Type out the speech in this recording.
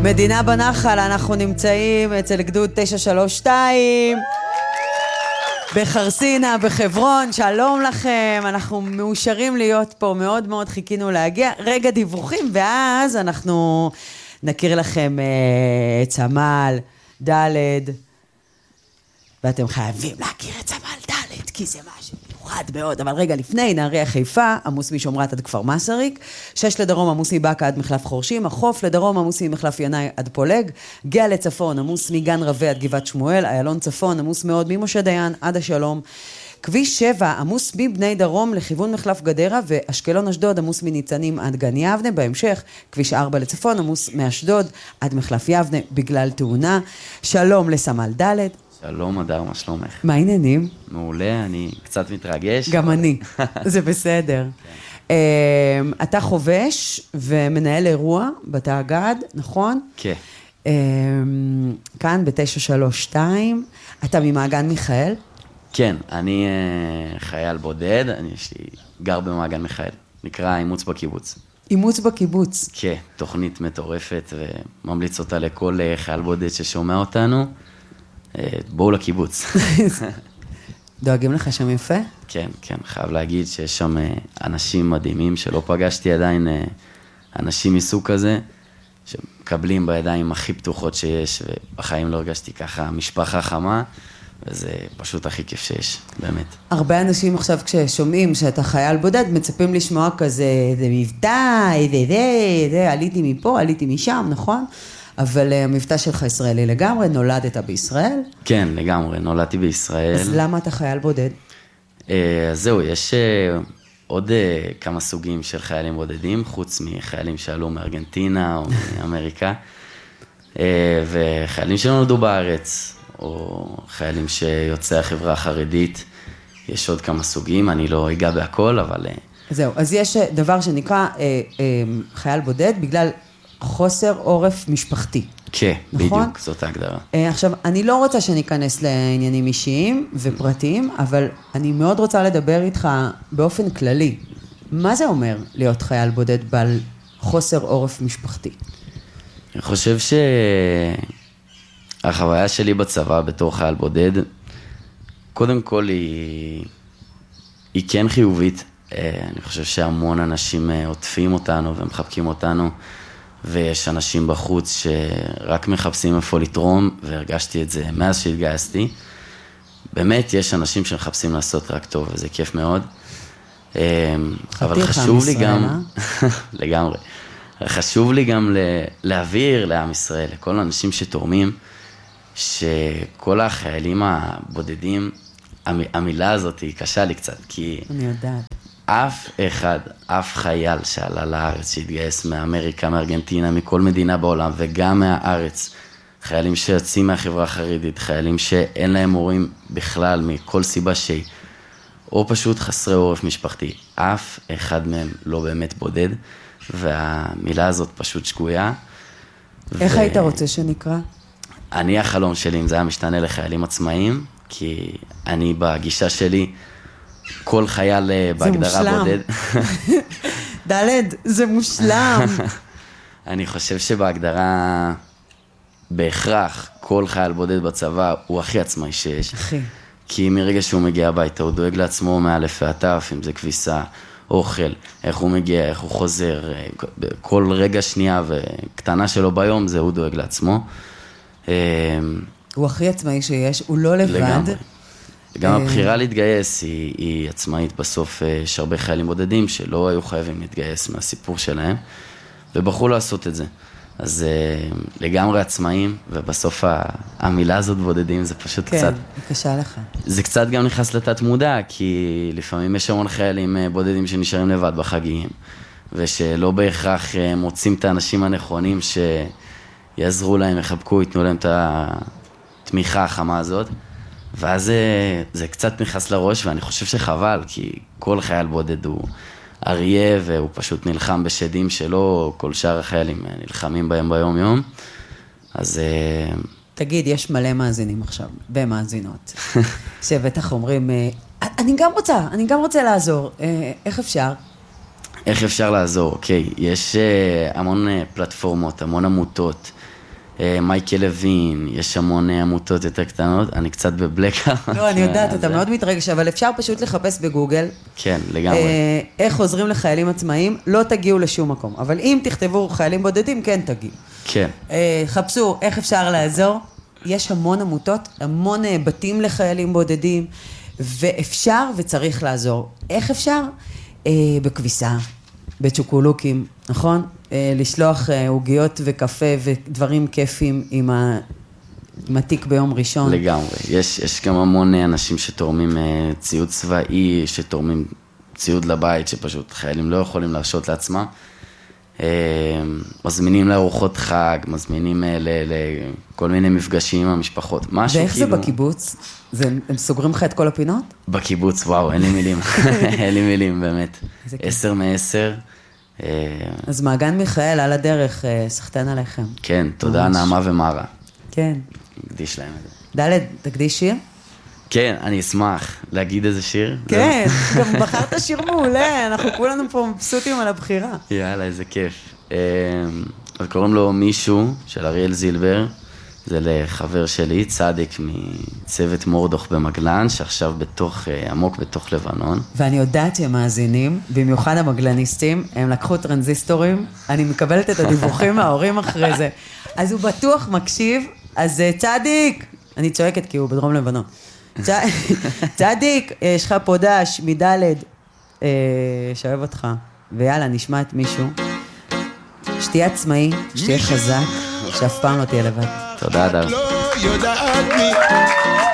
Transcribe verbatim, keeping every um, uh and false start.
מדינה בנחל, אנחנו נמצאים אצל גדוד תשע שלוש שתיים בחרסינה, בחברון. שלום לכם, אנחנו מאושרים להיות פה, מאוד מאוד חיכינו להגיע. רגע דיווחים, ואז אנחנו נכיר לכם את צמל ד', ואתם חייבים להכיר את צמל ד', כי זה משהו מיוחד מאוד. אבל רגע לפני, נהריה חיפה, עמוס משומרת עד כפר מסריק, שש לדרום עמוס מבקה עד מחלף חורשים, החוף לדרום עמוס ממחלף ינאי עד פולג, גאה לצפון עמוס מגן רווה עד גבעת שמואל, איילון צפון עמוס מאוד ממשה דיין עד השלום, כביש שבע עמוס מבני דרום לכיוון מחלף גדרה, ואשקלון אשדוד עמוס מניצנים עד גן יבנה. בהמשך כביש ארבע לצפון עמוס מאשדוד עד מחלף יבנה בגלל תאונה. שלום לסמל ד'. שלום אדר, מה שלומך? מה העניינים? מעולה, אני קצת מתרגש. גם אני, זה בסדר. אתה חובש ומנהל אירוע בתאגד, נכון? כן. כאן ב-תשע שלוש שתיים, אתה ממעגן מיכאל? כן, אני חייל בודד, אני יש לי גר במעגן מיכאל, נקרא אימוץ בקיבוץ. אימוץ בקיבוץ? כן, תוכנית מטורפת וממליץ אותה לכל חייל בודד ששומע אותנו. בואו לקיבוץ. דואגים לך שם יפה? כן, כן, חייב להגיד שיש שם אנשים מדהימים שלא פגשתי עדיין, אנשים מסוג כזה, שמקבלים בידיים הכי פתוחות שיש, ובחיים לא הרגשתי ככה משפחה חמה, וזה פשוט הכי כיף שיש, באמת. הרבה אנשים עכשיו כששומעים שאתה חייל בודד, מצפים לשמוע כזה, זה מבטא, זה, זה, זה, עליתי מפה, עליתי משם, נכון? אבל המבטא שלך ישראלי לגמרי, נולדת בישראל? כן, לגמרי, נולדתי בישראל. אז למה אתה חייל בודד? אז זהו, יש עוד כמה סוגים של חיילים בודדים, חוץ מחיילים שעלו מארגנטינה או מאמריקה, וחיילים שנולדו בארץ, או חיילים שיוצאי החברה החרדית, יש עוד כמה סוגים, אני לא אגע בהכל, אבל... זהו, אז יש דבר שנקרא חייל בודד, בגלל... חוסר עורף משפחתי. כן, נכון? בדיוק, זאת ההגדרה. עכשיו, אני לא רוצה שניכנס לעניינים אישיים ופרטיים, אבל אני מאוד רוצה לדבר איתך באופן כללי. מה זה אומר להיות חייל בודד בעל חוסר עורף משפחתי? אני חושב שהחוויה שלי בצבא בתור חייל בודד, קודם כל היא, היא כן חיובית. אני חושב שהמון אנשים עוטפים אותנו ומחבקים אותנו, ויש אנשים בחוץ שרק מחפשים איפה לתרום, והרגשתי את זה מאז שהתגייסתי. באמת, יש אנשים שמחפשים לעשות רק טוב, וזה כיף מאוד. אבל חשוב לי גם, לגמרי, חשוב לי גם להעביר לעם ישראל, לכל האנשים שתורמים, שכל החיילים הבודדים, המילה הזאת היא קשה לי קצת, כי... אני יודעת. אף אחד, אף חייל שעלה לארץ, שהתגייס מאמריקה, מארגנטינה, מכל מדינה בעולם, וגם מהארץ, חיילים שיוצאים מהחברה החרדית, חיילים שאין להם הורים בכלל, מכל סיבה שהיא, או פשוט חסרי עורף משפחתי. אף אחד מהם לא באמת בודד, והמילה הזאת פשוט שגויה. איך ו... היית רוצה שנקרא? אני, החלום שלי, אם זה היה משתנה לחיילים עצמאיים, כי אני בגישה שלי, כל חייל בהגדרה בודד. דלד, זה מושלם. אני חושב שבהגדרה, בהכרח, כל חייל בודד בצבא הוא הכי עצמאי שיש. הכי. כי מרגע שהוא מגיע הביתה, הוא דואג לעצמו מאלף ועד תף, אם זה כביסה, אוכל, איך הוא מגיע, איך הוא חוזר, כל רגע שנייה וקטנה שלו ביום, זה הוא דואג לעצמו. הוא הכי עצמאי שיש, הוא לא לבד. לגמרי. גם הבחירה להתגייס היא, היא עצמאית. בסוף יש הרבה חיילים בודדים שלא היו חייבים להתגייס מהסיפור שלהם, ובחרו לעשות את זה. אז לגמרי עצמאים, ובסוף המילה הזאת בודדים זה פשוט כן, קצת... כן, היא קשה לך. זה קצת גם נכנס לתת מודע, כי לפעמים יש המון חיילים בודדים שנשארים לבד בחגים, ושלא בהכרח מוצאים את האנשים הנכונים שיעזרו להם, יחבקו, ייתנו להם את התמיכה החמה הזאת. ואז זה, זה קצת נכנס לראש, ואני חושב שחבל, כי כל חייל בודד הוא אריה, והוא פשוט נלחם בשדים שלו, כל שאר החיילים נלחמים בהם ביום יום. אז... תגיד, יש מלא מאזינים עכשיו, במאזינות, שבטח אומרים, אני גם רוצה, אני גם רוצה לעזור, איך אפשר? איך אפשר לעזור? אוקיי, יש המון פלטפורמות, המון עמותות, מייקל לוין, יש המון עמותות יותר קטנות, אני קצת בבלקה. לא, אני יודעת, אתה מאוד מתרגש, אבל אפשר פשוט לחפש בגוגל. כן, לגמרי. איך עוזרים לחיילים עצמאיים, לא תגיעו לשום מקום. אבל אם תכתבו חיילים בודדים, כן תגיעו. כן. חפשו איך אפשר לעזור. יש המון עמותות, המון בתים לחיילים בודדים, ואפשר וצריך לעזור. איך אפשר? בכביסה, בצ'וקולוקים, נכון? לשלוח עוגיות וקפה ודברים כיפים עם, ה... עם התיק ביום ראשון. לגמרי. יש, יש גם המון אנשים שתורמים ציוד צבאי, שתורמים ציוד לבית, שפשוט חיילים לא יכולים להרשות לעצמם. מזמינים לארוחות חג, מזמינים לכל מיני מפגשים עם המשפחות. ואיך זה בקיבוץ? הם סוגרים לך את כל הפינות? בקיבוץ, וואו, אין לי מילים. אין לי מילים, באמת. עשר מעשר. אז מעגן מיכאל, על הדרך, סחטן עליכם. כן, תודה נעמה ומרה. כן. נקדיש להם את זה. דלת, תקדיש שיר? כן, אני אשמח להגיד איזה שיר. כן, גם בחרת שיר מעולה, אנחנו כולנו פה מבסוטים על הבחירה. יאללה, איזה כיף. אז קוראים לו מישהו, של אריאל זילבר, זה לחבר שלי, צדיק מצוות מורדוך במגלן, שעכשיו בתוך, עמוק בתוך לבנון. ואני יודעת שהם מאזינים, במיוחד המגלניסטים, הם לקחו טרנזיסטורים, אני מקבלת את הדיווחים מההורים אחרי זה. אז הוא בטוח מקשיב, אז צדיק, אני צועקת כי הוא בדרום לבנון. צדיק, יש לך פה דש מדלת, שאוהב אותך, ויאללה, נשמע את מישהו. שתהיה עצמאי, שתהיה חזק, שאף פעם לא תהיה לבד. תודה, אדם.